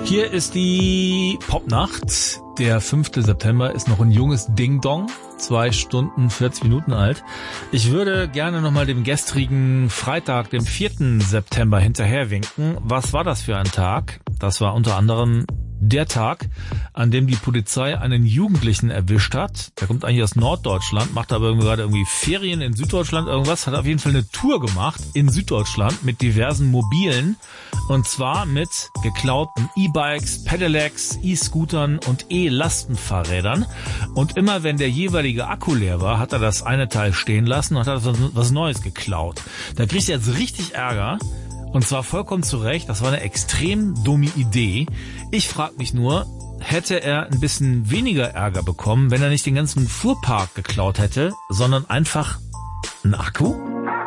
Hier ist die Popnacht. Der 5. September ist noch ein junges Ding-Dong. 2 Stunden, 40 Minuten alt. Ich würde gerne nochmal dem gestrigen Freitag, dem 4. September hinterherwinken. Was war das für ein Tag? Das war unter anderem der Tag, an dem die Polizei einen Jugendlichen erwischt hat. Der kommt eigentlich aus Norddeutschland, macht aber gerade irgendwie Ferien in Süddeutschland, irgendwas. Hat auf jeden Fall eine Tour gemacht in Süddeutschland mit diversen Mobilen. Und zwar mit geklauten E-Bikes, Pedelecs, E-Scootern und E-Lastenfahrrädern. Und immer wenn der jeweilige Akku leer war, hat er das eine Teil stehen lassen und hat was Neues geklaut. Da kriegt er jetzt richtig Ärger. Und zwar vollkommen zu Recht, das war eine extrem dumme Idee. Ich frage mich nur, hätte er ein bisschen weniger Ärger bekommen, wenn er nicht den ganzen Fuhrpark geklaut hätte, sondern einfach einen Akku?